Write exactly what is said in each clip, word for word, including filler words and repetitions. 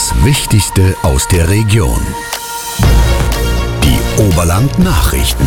Das Wichtigste aus der Region. Die Oberland-Nachrichten.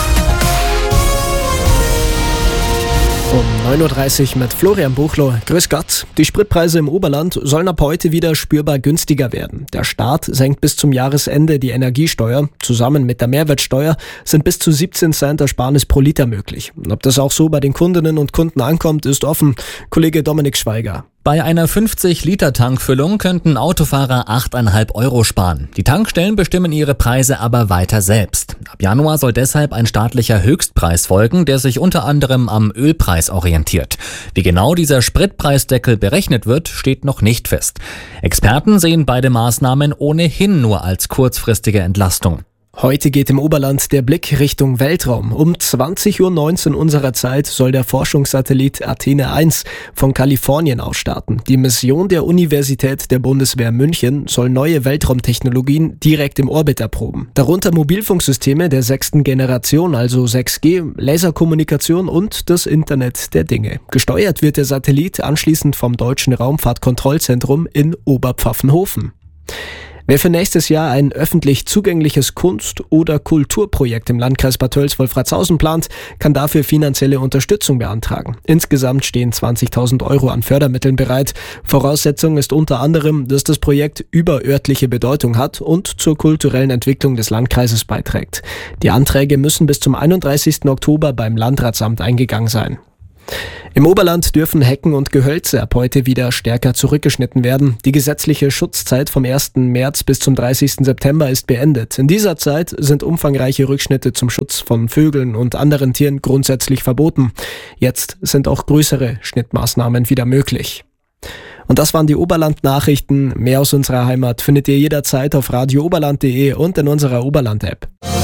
Um neun Uhr dreißig mit Florian Buchloh. Grüß Gott. Die Spritpreise im Oberland sollen ab heute wieder spürbar günstiger werden. Der Staat senkt bis zum Jahresende die Energiesteuer. Zusammen mit der Mehrwertsteuer sind bis zu siebzehn Cent Ersparnis pro Liter möglich. Ob das auch so bei den Kundinnen und Kunden ankommt, ist offen. Kollege Dominik Schweiger. Bei einer fünfzig Liter Tankfüllung könnten Autofahrer acht Komma fünf Euro sparen. Die Tankstellen bestimmen ihre Preise aber weiter selbst. Ab Januar soll deshalb ein staatlicher Höchstpreis folgen, der sich unter anderem am Ölpreis orientiert. Wie genau dieser Spritpreisdeckel berechnet wird, steht noch nicht fest. Experten sehen beide Maßnahmen ohnehin nur als kurzfristige Entlastung. Heute geht im Oberland der Blick Richtung Weltraum. Um zwanzig Uhr neunzehn unserer Zeit soll der Forschungssatellit Athene eins von Kalifornien aus starten. Die Mission der Universität der Bundeswehr München soll neue Weltraumtechnologien direkt im Orbit erproben. Darunter Mobilfunksysteme der sechsten Generation, also sechs G, Laserkommunikation und das Internet der Dinge. Gesteuert wird der Satellit anschließend vom Deutschen Raumfahrtkontrollzentrum in Oberpfaffenhofen. Wer für nächstes Jahr ein öffentlich zugängliches Kunst- oder Kulturprojekt im Landkreis Bad Tölz-Wolfratshausen plant, kann dafür finanzielle Unterstützung beantragen. Insgesamt stehen zwanzigtausend Euro an Fördermitteln bereit. Voraussetzung ist unter anderem, dass das Projekt überörtliche Bedeutung hat und zur kulturellen Entwicklung des Landkreises beiträgt. Die Anträge müssen bis zum einunddreißigsten Oktober beim Landratsamt eingegangen sein. Im Oberland dürfen Hecken und Gehölze ab heute wieder stärker zurückgeschnitten werden. Die gesetzliche Schutzzeit vom ersten März bis zum dreißigsten September ist beendet. In dieser Zeit sind umfangreiche Rückschnitte zum Schutz von Vögeln und anderen Tieren grundsätzlich verboten. Jetzt sind auch größere Schnittmaßnahmen wieder möglich. Und das waren die Oberland-Nachrichten. Mehr aus unserer Heimat findet ihr jederzeit auf radio oberland punkt de und in unserer Oberland-App.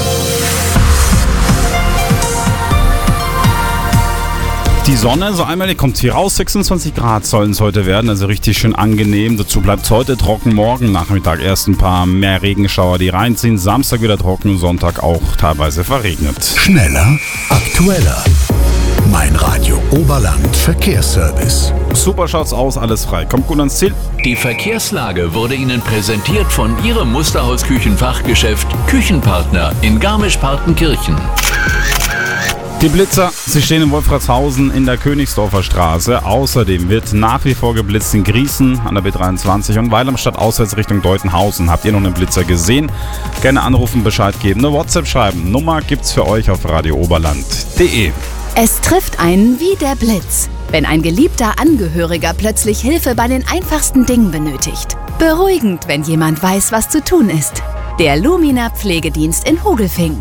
Die Sonne, so einmal, die kommt hier raus, sechsundzwanzig Grad sollen es heute werden, also richtig schön angenehm. Dazu bleibt es heute trocken, morgen Nachmittag erst ein paar mehr Regenschauer, die reinziehen. Samstag wieder trocken, Sonntag auch teilweise verregnet. Schneller, aktueller. Mein Radio Oberland Verkehrsservice. Super schaut's aus, alles frei. Kommt gut ans Ziel. Die Verkehrslage wurde Ihnen präsentiert von Ihrem Musterhaus-Küchenfachgeschäft Küchenpartner in Garmisch-Partenkirchen. Die Blitzer, sie stehen in Wolfratshausen in der Königsdorfer Straße. Außerdem wird nach wie vor geblitzt in Grießen an der B dreiundzwanzig und Weil am Stadt auswärts Richtung Deutenhausen. Habt ihr noch einen Blitzer gesehen? Gerne anrufen, Bescheid geben, eine WhatsApp schreiben. Nummer gibt's für euch auf radio oberland punkt de. Es trifft einen wie der Blitz, wenn ein geliebter Angehöriger plötzlich Hilfe bei den einfachsten Dingen benötigt. Beruhigend, wenn jemand weiß, was zu tun ist. Der Lumina Pflegedienst in Hogelfing.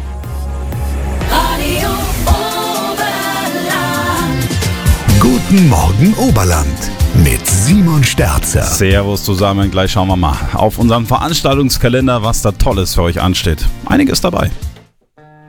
Guten Morgen Oberland mit Simon Sterzer. Servus zusammen, gleich schauen wir mal auf unserem Veranstaltungskalender, was da Tolles für euch ansteht. Einiges dabei.